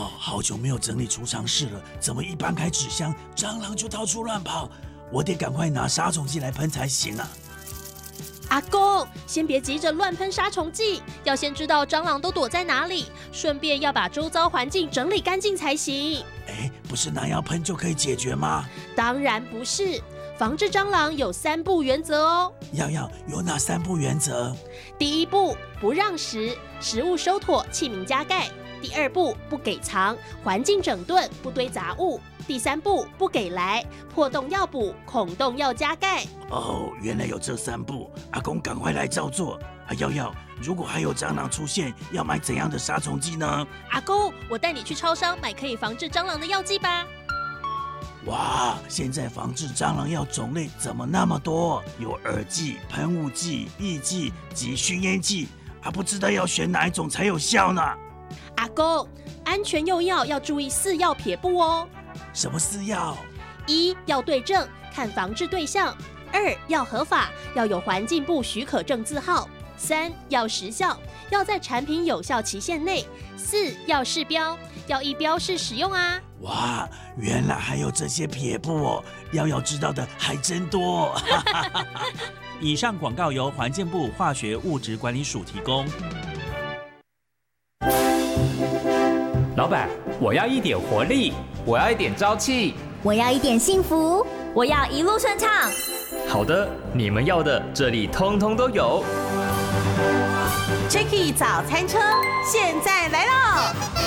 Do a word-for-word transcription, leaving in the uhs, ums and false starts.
哦，好久没有整理储藏室了，怎么一搬开纸箱，蟑螂就到处乱跑？我得赶快拿杀虫剂来喷才行啊！ 阿公，先别急着乱喷杀虫剂，要先知道蟑螂都躲在哪里，顺便要把周遭环境整理干净才行。 哎，不是那样喷就可以解决吗？ 当然不是，防治蟑螂有三步原则哦。 要要有哪三步原则？ 第一步，不让食，食物收妥，器皿加盖。第二步，不给藏，环境整顿，不堆杂物。第三步，不给来，破洞要补，孔洞要加盖。 哦，原来有这三步，阿公赶快来照做。啊，耀耀，如果还有蟑螂出现，要买怎样的杀虫剂呢？ 阿公，我带你去超商买可以防治蟑螂的药剂吧。 哇，现在防治蟑螂药种类怎么那么多？有饵剂、喷雾剂、抑剂及熏烟剂，还不知道要选哪一种才有效呢？ 阿公，安全用药要注意四要撇步哦。 什么四要？ 一要对症，看防治对象；二要合法，要有环境部许可证字号；三要时效，要在产品有效期限内；四要示标，要依标示使用啊。 哇，原来还有这些撇步哦，耀耀知道的还真多。 以上广告由环境部化学物质管理署提供。 老板，我要一点活力， 我要一点朝气， 我要一点幸福，我要一路顺畅。 好的，你们要的这里通通都有。 Jacky 早餐车现在来喽！